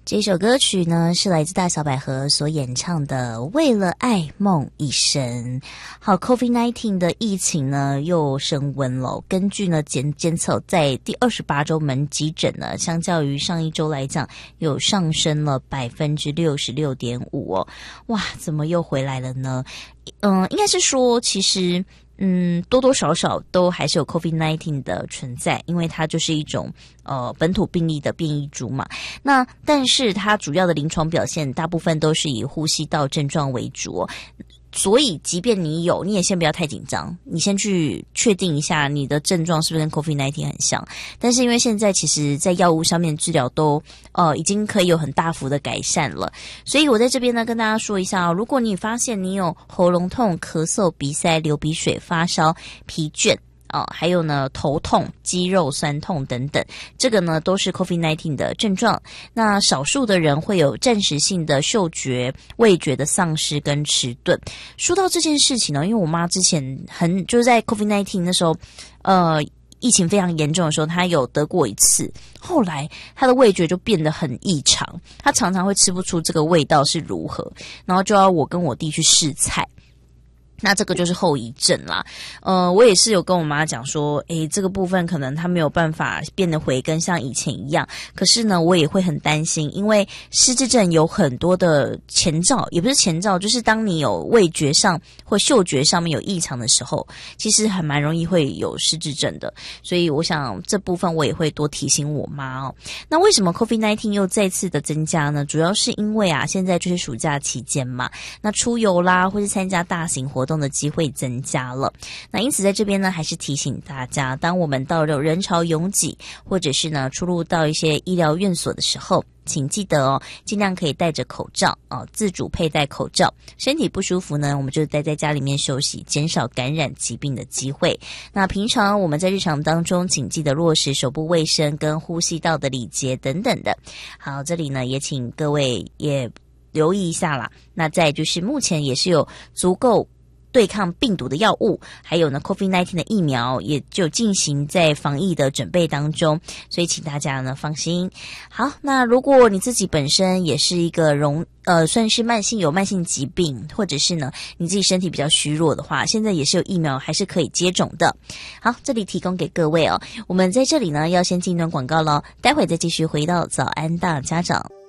这首歌曲呢是来自大小百合所演唱的《为了爱梦一生》。好 ，COVID-19 的疫情呢又升温了。根据呢监测，在第28周门急诊呢，相较于上一周来讲，有上升了66.5%哦。哇，怎么又回来了呢？应该是说，其实。多多少少都还是有 COVID-19 的存在，因为它就是一种本土病例的变异株嘛。那但是它主要的临床表现大部分都是以呼吸道症状为主哦。所以即便你有，你也先不要太紧张，你先去确定一下你的症状是不是跟 COVID-19 很像。但是因为现在其实在药物上面治疗都已经可以有很大幅的改善了，所以我在这边呢跟大家说一下如果你发现你有喉咙痛、咳嗽、鼻塞、流鼻水、发烧、疲倦还有呢头痛、肌肉酸痛等等，这个呢都是 COVID-19 的症状。那少数的人会有暂时性的嗅觉、味觉的丧失跟迟钝。说到这件事情呢，因为我妈之前就是在 COVID-19 那时候疫情非常严重的时候，她有得过一次，后来她的味觉就变得很异常，她常常会吃不出这个味道是如何，然后就要我跟我弟去试菜。那这个就是后遗症啦。我也是有跟我妈讲说，这个部分可能她没有办法变得回跟像以前一样。可是呢，我也会很担心，因为失智症有很多的前兆，也不是前兆，就是当你有味觉上或嗅觉上面有异常的时候，其实还蛮容易会有失智症的。所以我想这部分我也会多提醒我妈哦。那为什么 COVID-19 又再次的增加呢？主要是因为现在就是暑假期间嘛，那出游啦或是参加大型活动的机会增加了。那因此在这边呢，还是提醒大家，当我们到了人潮拥挤，或者是呢出入到一些医疗院所的时候，请记得尽量可以戴着口罩自主佩戴口罩。身体不舒服呢，我们就待在家里面休息，减少感染疾病的机会。那平常我们在日常当中，请记得落实手部卫生跟呼吸道的礼节等等的。好，这里呢也请各位也留意一下啦。那再就是目前也是有足够对抗病毒的药物，还有呢 COVID-19 的疫苗也就进行在防疫的准备当中，所以请大家呢放心。好，那如果你自己本身也是一个算是有慢性疾病，或者是呢你自己身体比较虚弱的话，现在也是有疫苗还是可以接种的。好，这里提供给各位我们在这里呢要先进一段广告咯，待会再继续回到早安大家长。